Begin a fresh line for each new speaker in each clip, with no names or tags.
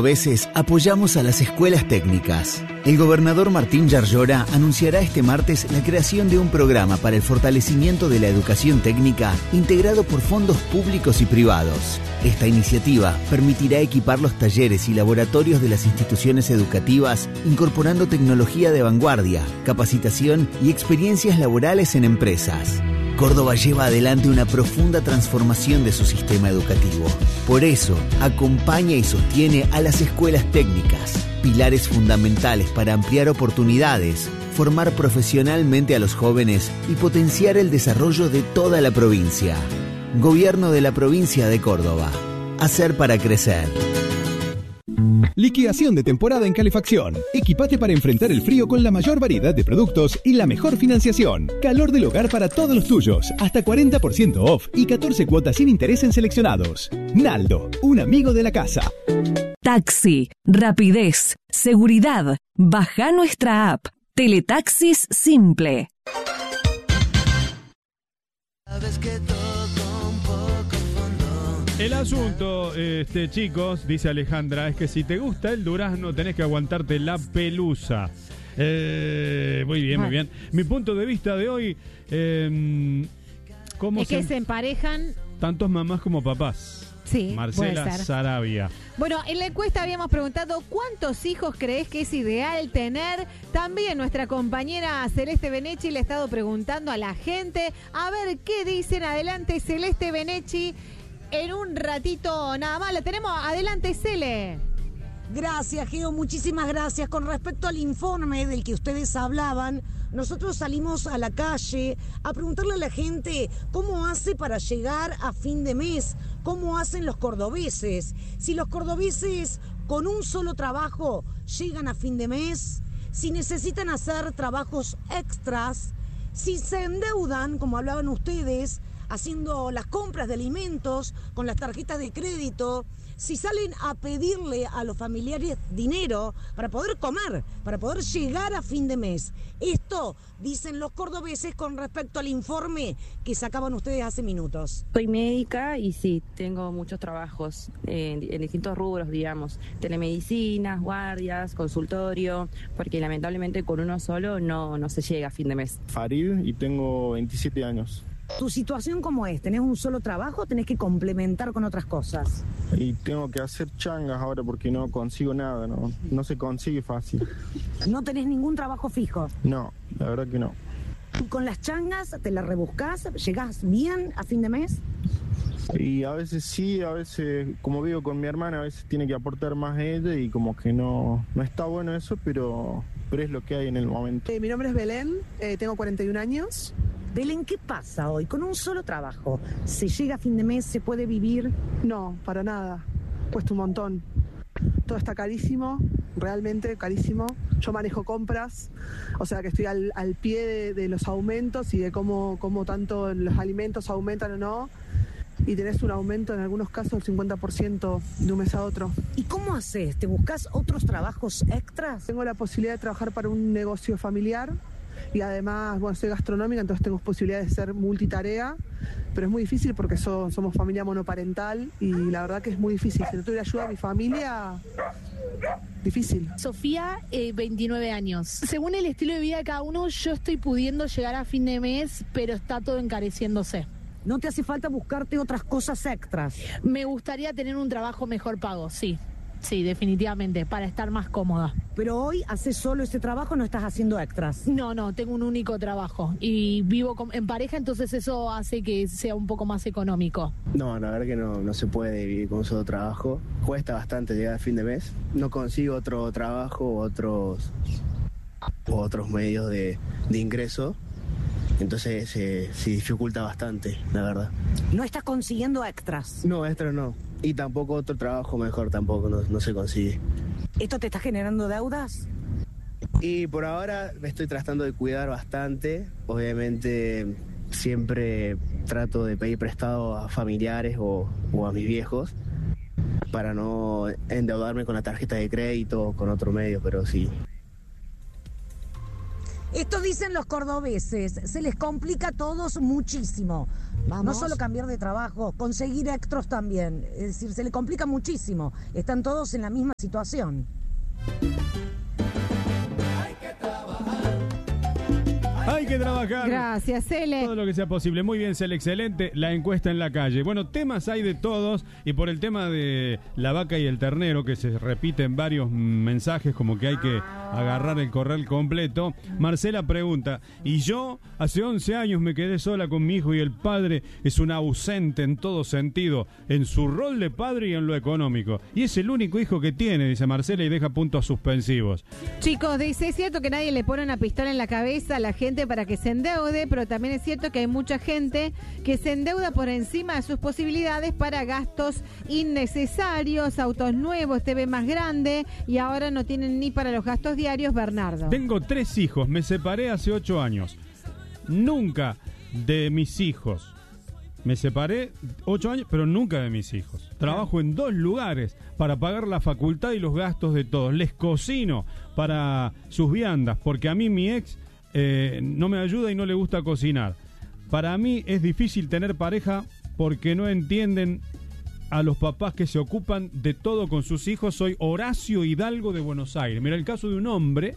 A veces apoyamos a las escuelas técnicas. El gobernador Martín Yarlora anunciará este martes la creación de un programa para el fortalecimiento de la educación técnica integrado por fondos públicos y privados. Esta iniciativa permitirá equipar los talleres y laboratorios de las instituciones educativas incorporando tecnología de vanguardia, capacitación y experiencias laborales en empresas. Córdoba lleva adelante una profunda transformación de su sistema educativo. Por eso, acompaña y sostiene a las escuelas técnicas, pilares fundamentales para ampliar oportunidades, formar profesionalmente a los jóvenes y potenciar el desarrollo de toda la provincia. Gobierno de la provincia de Córdoba. Hacer para crecer.
Liquidación de temporada en calefacción. Equipate para enfrentar el frío con la mayor variedad de productos y la mejor financiación. Calor del hogar para todos los tuyos. Hasta 40% off y 14 cuotas sin interés en seleccionados. Naldo, un amigo de la casa.
Taxi, rapidez, seguridad. Baja nuestra app. Teletaxis Simple.
Sabes que toco un poco fondo.
El asunto, chicos, dice Alejandra, es que si te gusta el durazno tenés que aguantarte la pelusa. Muy bien, muy bien. Mi punto de vista de hoy, ¿cómo
es que se emparejan
tantos mamás como papás?
Sí,
Marcela Sarabia.
Bueno, en la encuesta habíamos preguntado ¿cuántos hijos crees que es ideal tener? También nuestra compañera Celeste Benechi le ha estado preguntando a la gente. A ver qué dicen. Adelante, Celeste Benechi. En un ratito nada más la tenemos. Adelante, Cele.
Gracias, Geo, muchísimas gracias. Con respecto al informe del que ustedes hablaban, nosotros salimos a la calle a preguntarle a la gente cómo hace para llegar a fin de mes, cómo hacen los cordobeses, si los cordobeses con un solo trabajo llegan a fin de mes, si necesitan hacer trabajos extras, si se endeudan, como hablaban ustedes, haciendo las compras de alimentos con las tarjetas de crédito, si salen a pedirle a los familiares dinero para poder comer, para poder llegar a fin de mes. Esto dicen los cordobeses con respecto al informe que sacaban ustedes hace minutos.
Soy médica y sí, tengo muchos trabajos en distintos rubros, digamos, telemedicinas, guardias, consultorio, porque lamentablemente con uno solo no se llega a fin de mes.
Farid y tengo 27 años.
¿Tu situación cómo es? ¿Tenés un solo trabajo o tenés que complementar con otras cosas?
Y tengo que hacer changas ahora porque no consigo nada, no se consigue fácil.
¿No tenés ningún trabajo fijo?
No, la verdad que no.
¿Y con las changas te las rebuscás? ¿Llegás bien a fin de mes?
Y a veces sí, a veces, como vivo con mi hermana, a veces tiene que aportar más ella y como que no está bueno eso, pero es lo que hay en el momento.
Mi nombre es Belén, tengo 41 años.
Belén, ¿qué pasa hoy? Con un solo trabajo, ¿se llega a fin de mes? ¿Se puede vivir?
No, para nada. Cuesta un montón. Todo está carísimo, realmente carísimo. Yo manejo compras, o sea que estoy al pie de los aumentos y de cómo tanto los alimentos aumentan o no. Y tenés un aumento en algunos casos del 50% de un mes a otro.
¿Y cómo haces? ¿Te buscas otros trabajos extras?
Tengo la posibilidad de trabajar para un negocio familiar. Y además, bueno, soy gastronómica, entonces tengo posibilidad de ser multitarea, pero es muy difícil porque somos familia monoparental y la verdad que es muy difícil. Si no tuviera ayuda a mi familia, difícil.
Sofía, 29 años. Según el estilo de vida de cada uno, yo estoy pudiendo llegar a fin de mes, pero está todo encareciéndose.
¿No te hace falta buscarte otras cosas extras?
Me gustaría tener un trabajo mejor pago, sí. Sí, definitivamente, para estar más cómoda.
Pero hoy haces solo ese trabajo, no estás haciendo extras.
No, tengo un único trabajo y vivo en pareja, entonces eso hace que sea un poco más económico.
No, la verdad que no se puede vivir con un solo trabajo. Cuesta bastante llegar a fin de mes. No consigo otro trabajo, otros medios de ingreso. Entonces se dificulta bastante, la verdad.
¿No estás consiguiendo extras?
No, extras no. Y tampoco otro trabajo mejor tampoco, no se consigue.
¿Esto te está generando deudas?
Y por ahora me estoy tratando de cuidar bastante. Obviamente siempre trato de pedir prestado a familiares o a mis viejos para no endeudarme con la tarjeta de crédito o con otro medio, pero sí.
Esto dicen los cordobeses, se les complica a todos muchísimo.
Vamos.
No solo cambiar de trabajo, conseguir extras también. Es decir, se le complica muchísimo. Están todos en la misma situación.
Hay que trabajar.
Gracias, Cele.
Todo lo que sea posible. Muy bien, Cele, excelente. La encuesta en la calle. Bueno, temas hay de todos. Y por el tema de la vaca y el ternero, que se repiten varios mensajes, como que hay que agarrar el corral completo. Marcela pregunta: y yo hace 11 años me quedé sola con mi hijo y el padre es un ausente en todo sentido, en su rol de padre y en lo económico. Y es el único hijo que tiene, dice Marcela, y deja puntos suspensivos.
Chicos, dice, es cierto que nadie le pone una pistola en la cabeza a la gente para que se endeude, pero también es cierto que hay mucha gente que se endeuda por encima de sus posibilidades para gastos innecesarios, autos nuevos, TV más grande, y ahora no tienen ni para los gastos diarios. Bernardo.
Tengo 3 hijos, me separé hace 8 años. Nunca de mis hijos. Me separé 8 años, pero nunca de mis hijos. Trabajo en 2 lugares para pagar la facultad y los gastos de todos. Les cocino para sus viandas, porque a mí mi ex no me ayuda y no le gusta cocinar. Para mí es difícil tener pareja porque no entienden a los papás que se ocupan de todo con sus hijos. Soy Horacio Hidalgo de Buenos Aires. Mira el caso de un hombre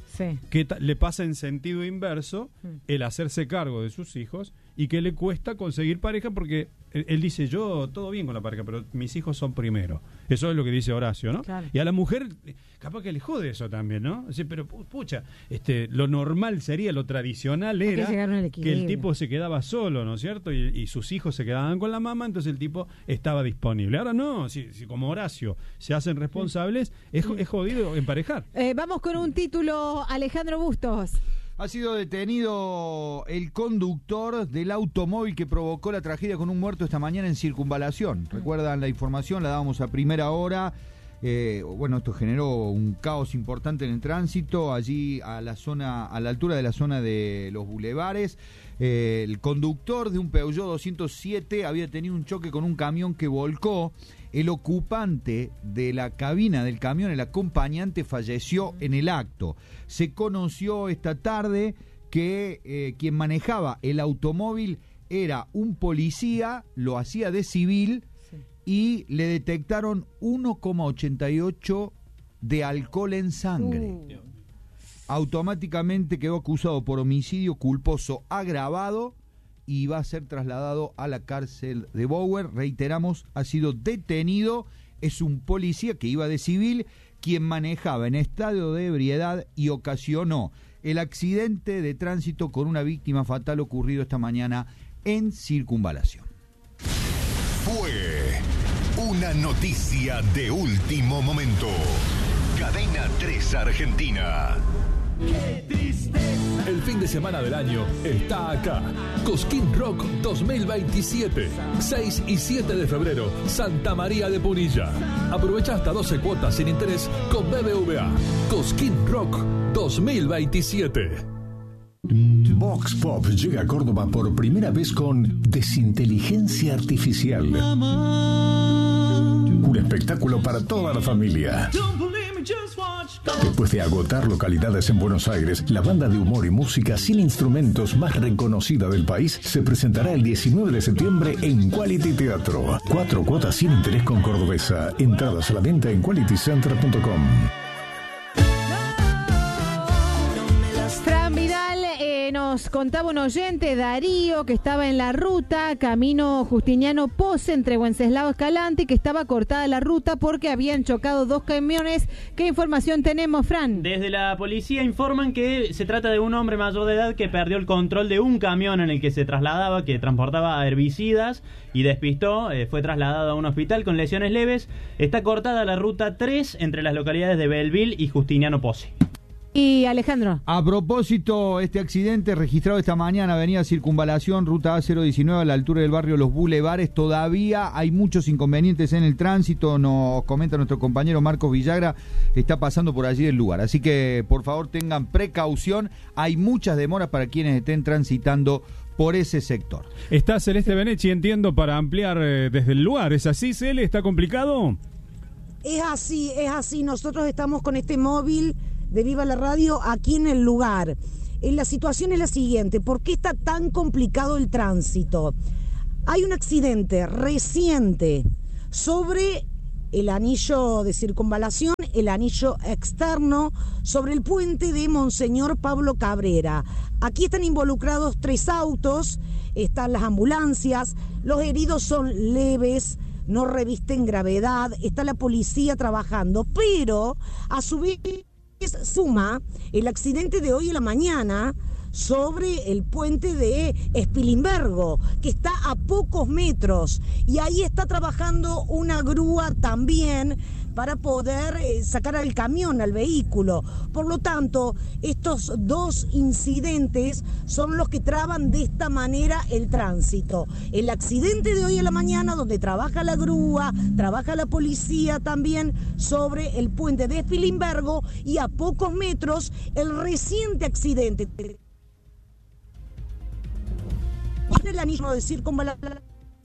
que le pasa en sentido inverso el hacerse cargo de sus hijos y que le cuesta conseguir pareja porque él dice, yo todo bien con la pareja, pero mis hijos son primero. Eso es lo que dice Horacio, ¿no?
Claro.
Y a la mujer capaz que le jode eso también, ¿no? Sí, pero pucha, lo normal sería, lo tradicional era que el tipo se quedaba solo, ¿no es cierto? Y sus hijos se quedaban con la mamá, entonces el tipo estaba disponible. Ahora no, si como Horacio se hacen responsables, es jodido emparejar.
Vamos con un título, Alejandro Bustos.
Ha sido detenido el conductor del automóvil que provocó la tragedia con un muerto esta mañana en Circunvalación. Recuerdan la información, la dábamos a primera hora. Bueno, esto generó un caos importante en el tránsito, allí a la altura de la zona de los bulevares. El conductor de un Peugeot 207 había tenido un choque con un camión que volcó. El ocupante de la cabina del camión, el acompañante, falleció en el acto. Se conoció esta tarde que quien manejaba el automóvil era un policía, lo hacía de civil, y le detectaron 1,88 de alcohol en sangre. Automáticamente quedó acusado por homicidio culposo agravado y va a ser trasladado a la cárcel de Bower. Reiteramos, ha sido detenido. Es un policía que iba de civil, quien manejaba en estado de ebriedad y ocasionó el accidente de tránsito con una víctima fatal ocurrido esta mañana en Circunvalación.
Fue una noticia de último momento. Cadena 3 Argentina.
¡Qué tristeza! El fin de semana del año está acá. Cosquín Rock 2027. 6 y 7 de febrero, Santa María de Punilla. Aprovecha hasta 12 cuotas sin interés con BBVA. Cosquín Rock 2027.
Vox Pop llega a Córdoba por primera vez con Desinteligencia Artificial. Un espectáculo para toda la familia. Después de agotar localidades en Buenos Aires, la banda de humor y música sin instrumentos más reconocida del país se presentará el 19 de septiembre en Quality Teatro. 4 cuotas sin interés con Cordobesa. Entradas a la venta en qualitycenter.com.
Fran Vidal nos contaba un oyente, Darío, que estaba en la ruta camino Justiniano Pose entre Wenceslao Escalante, que estaba cortada la ruta porque habían chocado 2 camiones. ¿Qué información tenemos, Fran?
Desde la policía informan que se trata de un hombre mayor de edad que perdió el control de un camión en el que se trasladaba, que transportaba herbicidas, y despistó. Fue trasladado a un hospital con lesiones leves. Está cortada la ruta 3 entre las localidades de Belleville y Justiniano Pose.
Y Alejandro.
A propósito, este accidente registrado esta mañana, avenida Circunvalación, ruta A019, a la altura del barrio Los Bulevares, todavía hay muchos inconvenientes en el tránsito, nos comenta nuestro compañero Marcos Villagra, está pasando por allí el lugar. Así que, por favor, tengan precaución, hay muchas demoras para quienes estén transitando por ese sector.
Está Celeste Benechi, entiendo, para ampliar desde el lugar. ¿Es así, Cele? ¿Está complicado?
Es así. Nosotros estamos con este móvil de Viva la Radio aquí en el lugar. la situación es la siguiente. ¿Por qué está tan complicado el tránsito? Hay un accidente reciente sobre el anillo de circunvalación, el anillo externo, sobre el puente de Monseñor Pablo Cabrera. Aquí están involucrados 3 autos, están las ambulancias, los heridos son leves, no revisten gravedad, está la policía trabajando, pero a su vez suma el accidente de hoy en la mañana sobre el puente de Spilimbergo, que está a pocos metros, y ahí está trabajando una grúa también para poder sacar al camión, al vehículo. Por lo tanto, estos 2 incidentes son los que traban de esta manera el tránsito. El accidente de hoy en la mañana, donde trabaja la grúa, trabaja la policía también sobre el puente de Spilimbergo, y a pocos metros el reciente accidente. El anillo de circunvalación.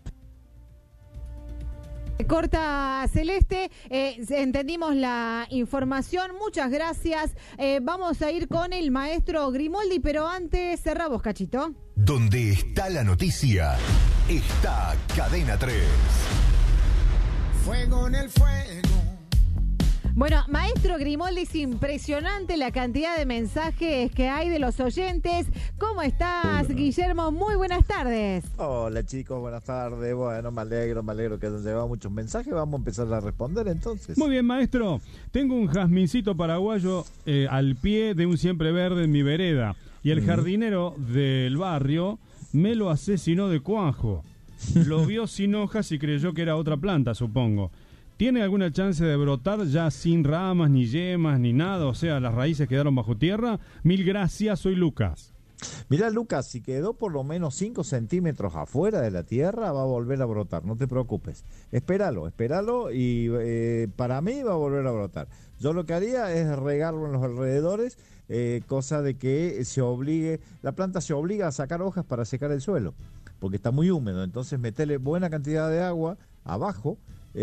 Corta Celeste, entendimos la información, muchas gracias. Vamos a ir con el maestro Grimoldi, pero antes cerra vos, Cachito.
Donde está la noticia, está Cadena 3.
Fuego en el fuego.
Bueno, maestro Grimoldi, es impresionante la cantidad de mensajes que hay de los oyentes. ¿Cómo estás, Guillermo? Muy buenas tardes.
Hola, chicos, buenas tardes. Bueno, me alegro que hayan llegado muchos mensajes. Vamos a empezar a responder entonces.
Muy bien, maestro. Tengo un jazmincito paraguayo al pie de un siempre verde en mi vereda. Y el jardinero del barrio me lo asesinó de cuajo. Lo vio sin hojas y creyó que era otra planta, supongo. ¿Tiene alguna chance de brotar ya sin ramas, ni yemas, ni nada? O sea, las raíces quedaron bajo tierra. Mil gracias, soy Lucas.
Mirá, Lucas, si quedó por lo menos 5 centímetros afuera de la tierra, va a volver a brotar, no te preocupes. Espéralo y para mí va a volver a brotar. Yo lo que haría es regarlo en los alrededores, cosa de que la planta se obliga a sacar hojas para secar el suelo, porque está muy húmedo. Entonces metele buena cantidad de agua abajo,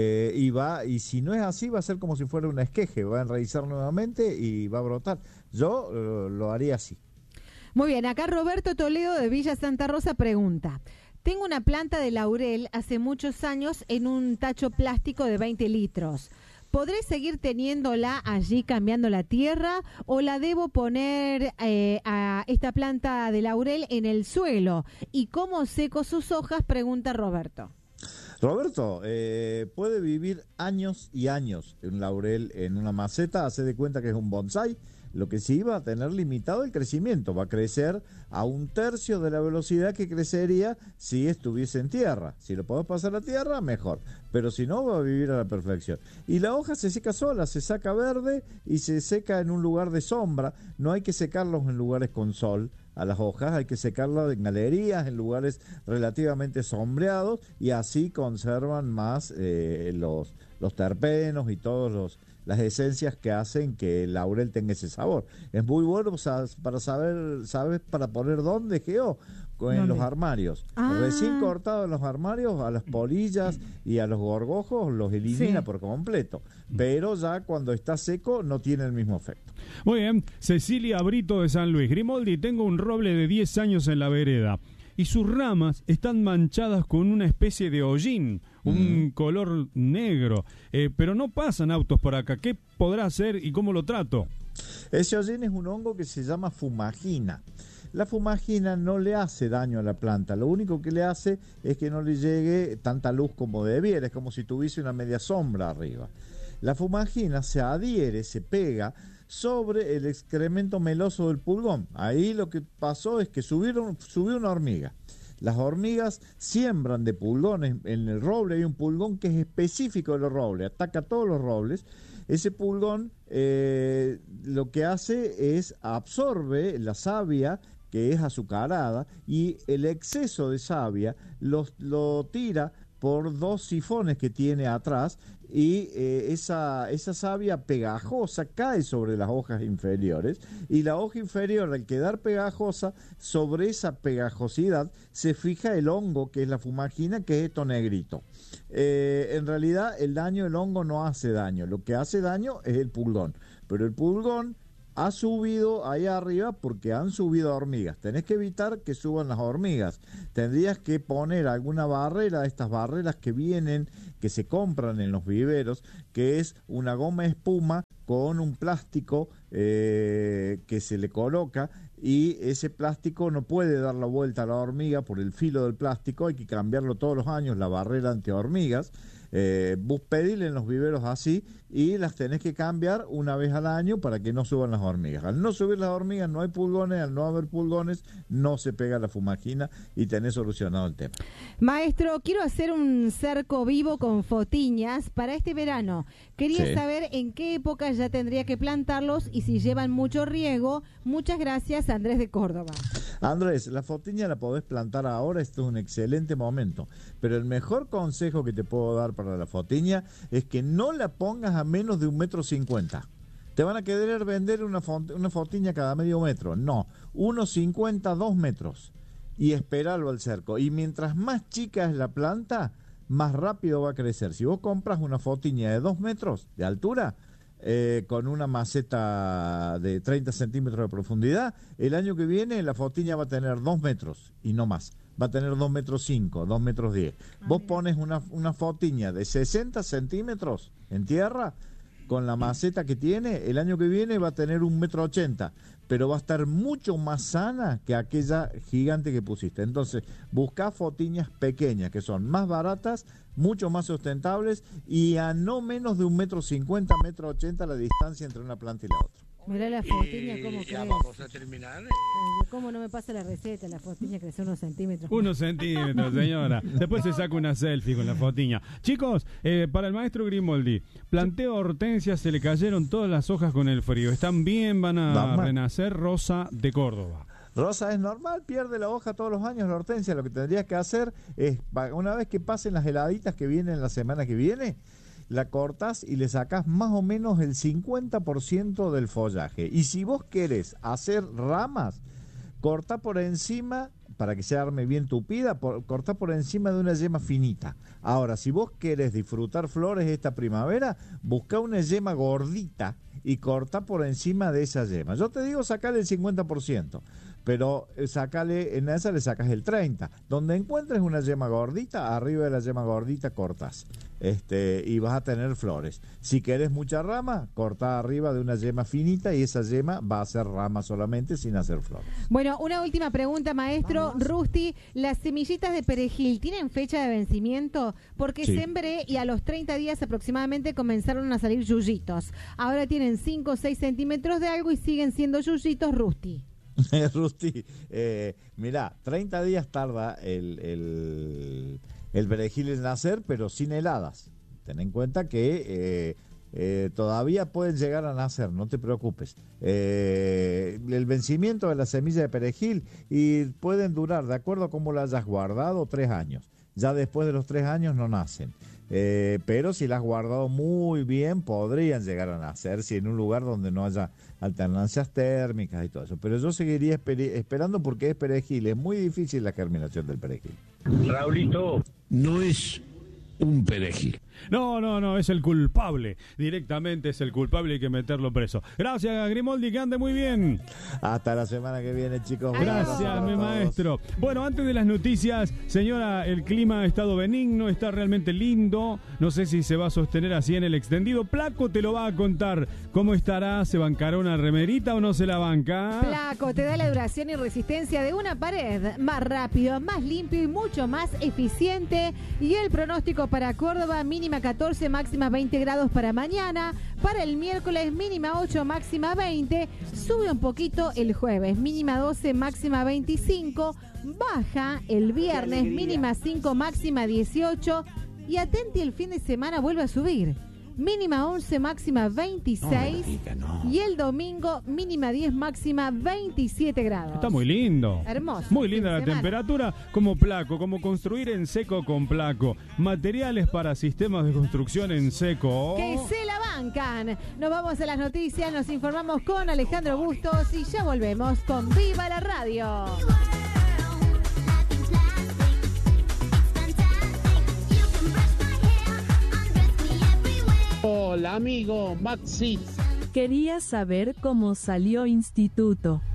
y si no es así va a ser como si fuera un esqueje, va a enraizar nuevamente y va a brotar. Yo lo haría así.
Muy bien, acá Roberto Toledo de Villa Santa Rosa pregunta: tengo una planta de laurel hace muchos años en un tacho plástico de 20 litros. ¿Podré seguir teniéndola allí cambiando la tierra o la debo poner a esta planta de laurel en el suelo? ¿Y cómo seco sus hojas?, pregunta Roberto.
Roberto, puede vivir años y años un laurel en una maceta. Hace de cuenta que es un bonsái. Lo que sí va a tener limitado el crecimiento, va a crecer a 1/3 de la velocidad que crecería si estuviese en tierra. Si lo podés pasar a tierra, mejor, pero si no, va a vivir a la perfección. Y la hoja se seca sola, se saca verde y se seca en un lugar de sombra. No hay que secarlos en lugares con sol a las hojas, hay que secarlas en galerías, en lugares relativamente sombreados, y así conservan más los terpenos y todos las esencias que hacen que el laurel tenga ese sabor. Es muy bueno para saber, ¿sabes? Para poner dónde, Geo, en los armarios. Recién cortado en los armarios, a las polillas y a los gorgojos los elimina por completo. Pero ya cuando está seco no tiene el mismo efecto.
Muy bien, Cecilia Brito de San Luis. Grimoldi, tengo un roble de 10 años en la vereda y sus ramas están manchadas con una especie de hollín, un color negro, pero no pasan autos por acá. ¿Qué podrá hacer y cómo lo trato?
Ese hollín es un hongo que se llama fumagina. La fumagina no le hace daño a la planta, lo único que le hace es que no le llegue tanta luz como debiera, es como si tuviese una media sombra arriba. La fumagina se adhiere, se pega sobre el excremento meloso del pulgón. Ahí lo que pasó es que subió una hormiga. Las hormigas siembran de pulgones. En el roble hay un pulgón que es específico de los robles, ataca a todos los robles. Ese pulgón lo que hace es absorbe la savia, que es azucarada, y el exceso de savia lo tira por 2 sifones que tiene atrás, y esa savia pegajosa cae sobre las hojas inferiores, y la hoja inferior, al quedar pegajosa, sobre esa pegajosidad se fija el hongo, que es la fumagina, que es esto negrito. En realidad el hongo no hace daño, lo que hace daño es el pulgón, pero el pulgón ha subido ahí arriba porque han subido hormigas. Tenés que evitar que suban las hormigas. Tendrías que poner alguna barrera, estas barreras que vienen, que se compran en los viveros, que es una goma espuma con un plástico que se le coloca, y ese plástico no puede dar la vuelta a la hormiga por el filo del plástico, hay que cambiarlo todos los años, la barrera antihormigas. Vos pedile en los viveros así y las tenés que cambiar una vez al año para que no suban las hormigas. Al no subir las hormigas no hay pulgones, al no haber pulgones no se pega la fumagina y tenés solucionado el tema.
Maestro, quiero hacer un cerco vivo con fotiñas para este verano. Quería saber en qué época ya tendría que plantarlos y si llevan mucho riego. Muchas gracias, Andrés de Córdoba.
Andrés, la fotiña la podés plantar ahora, esto es un excelente momento, pero el mejor consejo que te puedo dar para la fotiña es que no la pongas a menos de 1,50 m. Te van a querer vender una fotiña cada medio metro. No, 1,50, 2 metros. Y esperarlo al cerco. Y mientras más chica es la planta, más rápido va a crecer. Si vos compras una fotiña de 2 metros de altura, con una maceta de 30 centímetros de profundidad, el año que viene la fotiña va a tener 2 metros y no más. Va a tener 2,5 metros, 2,10 metros. Vos pones una fotiña de 60 centímetros en tierra, con la maceta que tiene, el año que viene va a tener 1,80 metros, pero va a estar mucho más sana que aquella gigante que pusiste. Entonces, buscá fotiñas pequeñas, que son más baratas, mucho más sustentables y a no menos de 1,50 metros, 1,80 metros la distancia entre una planta y la otra.
Mirá la fotiña, ¿cómo
Ya
crece?
vamos a terminar.
¿Cómo no me pasa la receta? La fotiña crece unos centímetros.
Unos centímetros, señora. Después se saca una selfie con la fotiña. Chicos, para el maestro Grimoldi, planteo hortensias, se le cayeron todas las hojas con el frío. ¿Están bien? ¿Van a renacer? Rosa de Córdoba.
Rosa, es normal, pierde la hoja todos los años la hortensia. Lo que tendrías que hacer es, una vez que pasen las heladitas que vienen la semana que viene, la cortás y le sacás más o menos el 50% del follaje. Y si vos querés hacer ramas, cortá por encima, para que se arme bien tupida, cortá por encima de una yema finita. Ahora, si vos querés disfrutar flores esta primavera, buscá una yema gordita y cortá por encima de esa yema. Yo te digo, sacale el 50%. Pero en esa le sacas el 30%. Donde encuentres una yema gordita, arriba de la yema gordita cortas. Y vas a tener flores. Si querés mucha rama, cortá arriba de una yema finita y esa yema va a ser rama solamente sin hacer flores.
Bueno, una última pregunta, maestro. Rusti, ¿las semillitas de perejil tienen fecha de vencimiento? Porque sembré y a los 30 días aproximadamente comenzaron a salir yuyitos. Ahora tienen 5 o 6 centímetros de algo y siguen siendo yuyitos, Rusti.
Rusti, mirá, 30 días tarda el perejil en nacer, pero sin heladas. Ten en cuenta que todavía pueden llegar a nacer, no te preocupes. El vencimiento de la semilla de perejil y pueden durar, de acuerdo a cómo la hayas guardado, 3 años. Ya después de los 3 años no nacen. Pero si las has guardado muy bien, podrían llegar a nacer si en un lugar donde no haya alternancias térmicas y todo eso. Pero yo seguiría esperando porque es perejil. Es muy difícil la germinación del perejil.
Raulito, no es un perejil.
No, es el culpable. Directamente es el culpable, hay que meterlo preso. Gracias, Grimoldi, que ande muy bien.
Hasta la semana que viene, chicos.
Gracias, mi maestro. Bueno, antes de las noticias, señora, el clima ha estado benigno, está realmente lindo. No sé si se va a sostener así en el extendido. Placo te lo va a contar. ¿Cómo estará? ¿Se bancará una remerita o no se la banca?
Placo te da la duración y resistencia de una pared. Más rápido, más limpio y mucho más eficiente. Y el pronóstico para Córdoba, mínima 14, máxima 20 grados para mañana. Para el miércoles, mínima 8, máxima 20. Sube un poquito el jueves, mínima 12, máxima 25. Baja el viernes, mínima 5, máxima 18. Y atenti, el fin de semana vuelve a subir. Mínima 11, máxima 26. Y el domingo, mínima 10, máxima 27 grados.
Está muy lindo.
Hermoso.
Muy linda la temperatura. Como Placo, como construir en seco con Placo. Materiales para sistemas de construcción en seco.
Que se la bancan. Nos vamos a las noticias, nos informamos con Alejandro Bustos y ya volvemos con Viva la Radio.
Hola amigo Maxi, Quería saber cómo salió instituto.